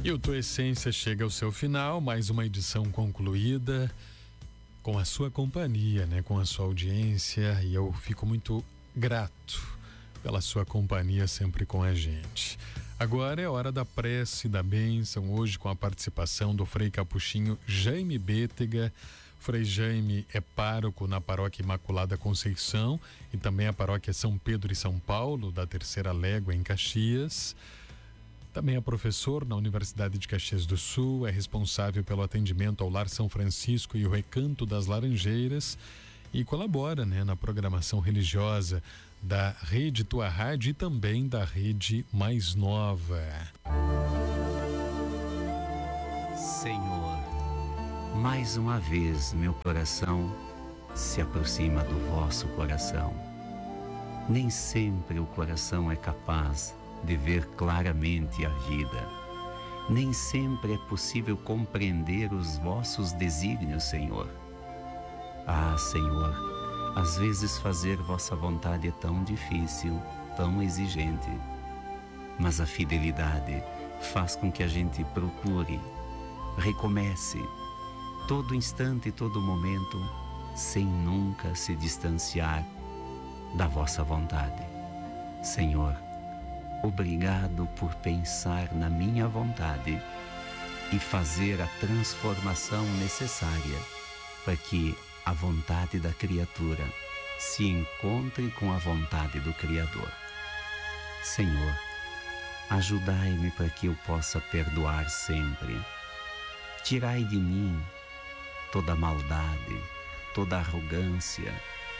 E o Tua Essência chega ao seu final, mais uma edição concluída com a sua companhia, né? Com a sua audiência, e eu fico muito grato pela sua companhia sempre com a gente. Agora é hora da prece, da bênção, hoje com a participação do Frei Capuchinho Jaime Bétega. Frei Jaime é pároco na Paróquia Imaculada Conceição e também a Paróquia São Pedro e São Paulo, da Terceira Légua, em Caxias. Também é professor na Universidade de Caxias do Sul, é responsável pelo atendimento ao Lar São Francisco e o Recanto das Laranjeiras e colabora, né, na programação religiosa da Rede Tua Rádio e também da Rede Mais Nova. Senhor, mais uma vez meu coração se aproxima do vosso coração. Nem sempre o coração é capaz de ver claramente a vida. Nem sempre é possível compreender os vossos desígnios, Senhor. Ah, Senhor, às vezes fazer vossa vontade é tão difícil, tão exigente. Mas a fidelidade faz com que a gente procure, recomece, todo instante e todo momento, sem nunca se distanciar da vossa vontade. Senhor, obrigado por pensar na minha vontade e fazer a transformação necessária para que a vontade da criatura se encontre com a vontade do Criador. Senhor, ajudai-me para que eu possa perdoar sempre. Tirai de mim toda maldade, toda arrogância,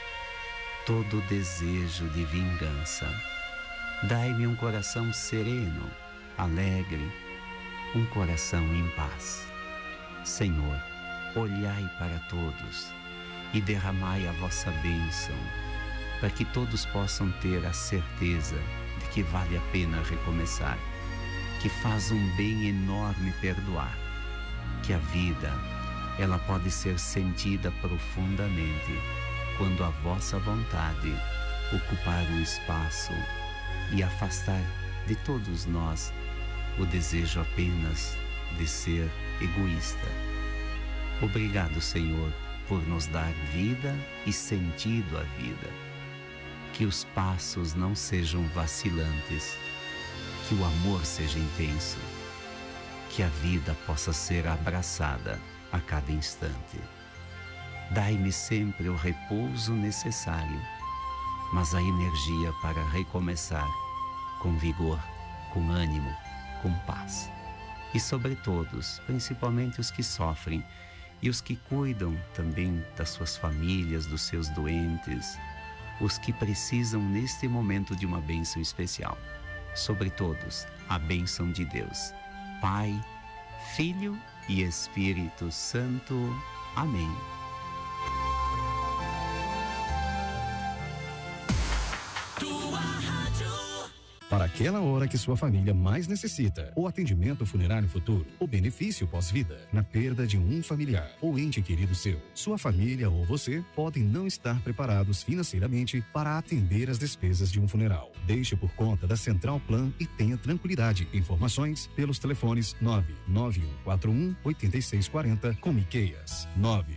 todo desejo de vingança. Dai-me um coração sereno, alegre, um coração em paz. Senhor, olhai para todos e derramai a vossa bênção, para que todos possam ter a certeza de que vale a pena recomeçar, que faz um bem enorme perdoar, que a vida, ela pode ser sentida profundamente quando a vossa vontade ocupar o espaço e afastar de todos nós o desejo apenas de ser egoísta. Obrigado, Senhor, por nos dar vida e sentido à vida. Que os passos não sejam vacilantes, que o amor seja intenso, que a vida possa ser abraçada a cada instante. Dai-me sempre o repouso necessário, mas a energia para recomeçar com vigor, com ânimo, com paz. E sobre todos, principalmente os que sofrem e os que cuidam também das suas famílias, dos seus doentes, os que precisam neste momento de uma bênção especial. Sobre todos, a bênção de Deus, Pai, Filho e Espírito Santo. Amém. Para aquela hora que sua família mais necessita. O atendimento funerário futuro, o benefício pós-vida, na perda de um familiar ou ente querido seu. Sua família ou você podem não estar preparados financeiramente para atender as despesas de um funeral. Deixe por conta da Central Plan e tenha tranquilidade. Informações pelos telefones 99141-8640 com Miqueias,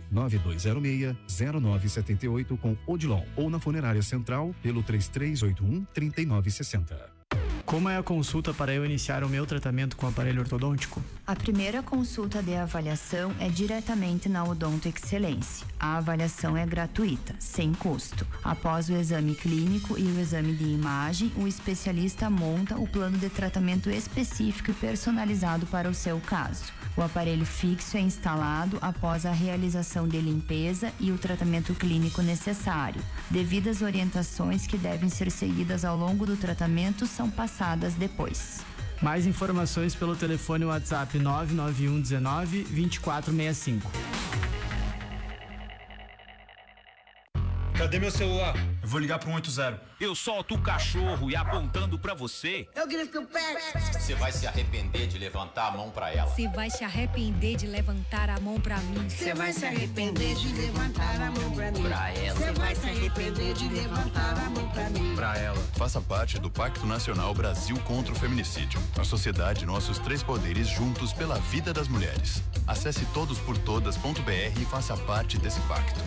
99206-0978 com Odilon ou na Funerária Central pelo 3381-3960. Como é a consulta para eu iniciar o meu tratamento com aparelho ortodôntico? A primeira consulta de avaliação é diretamente na Odonto Excelência. A avaliação é gratuita, sem custo. Após o exame clínico e o exame de imagem, o especialista monta o plano de tratamento específico e personalizado para o seu caso. O aparelho fixo é instalado após a realização de limpeza e o tratamento clínico necessário. Devidas orientações que devem ser seguidas ao longo do tratamento são passadas depois. Mais informações pelo telefone WhatsApp 991 19 2465. Cadê meu celular? Eu vou ligar pro 180. Eu solto o cachorro e apontando pra você. Eu grito que o pé. Você vai se arrepender de levantar a mão pra ela. Você vai se arrepender de levantar a mão pra mim. Você vai se arrepender de levantar a mão pra mim. Pra ela. Você vai se arrepender de levantar a mão pra mim. Pra ela. Faça parte do Pacto Nacional Brasil contra o Feminicídio. A sociedade, nossos três poderes juntos pela vida das mulheres. Acesse todosportodas.br e faça parte desse pacto.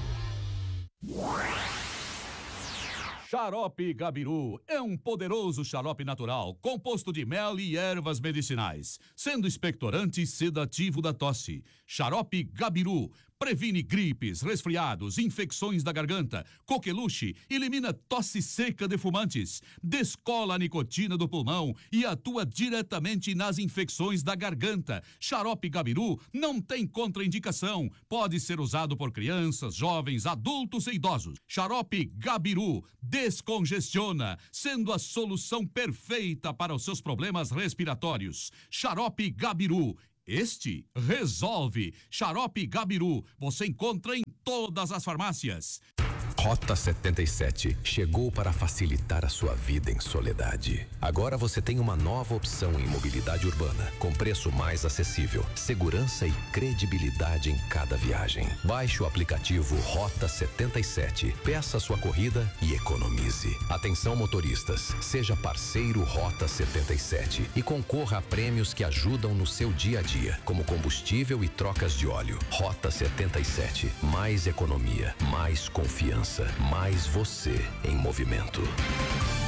Xarope Gabiru é um poderoso xarope natural composto de mel e ervas medicinais, sendo expectorante e sedativo da tosse. Xarope Gabiru previne gripes, resfriados, infecções da garganta, coqueluche, elimina tosse seca de fumantes, descola a nicotina do pulmão e atua diretamente nas infecções da garganta. Xarope Gabiru não tem contraindicação, pode ser usado por crianças, jovens, adultos e idosos. Xarope Gabiru descongestiona, sendo a solução perfeita para os seus problemas respiratórios. Xarope Gabiru. Este resolve. Xarope Gabiru. Você encontra em todas as farmácias. Rota 77 chegou para facilitar a sua vida em Soledade. Agora você tem uma nova opção em mobilidade urbana, com preço mais acessível, segurança e credibilidade em cada viagem. Baixe o aplicativo Rota 77, peça sua corrida e economize. Atenção motoristas, seja parceiro Rota 77 e concorra a prêmios que ajudam no seu dia a dia, como combustível e trocas de óleo. Rota 77, mais economia, mais confiança. Mais você em movimento.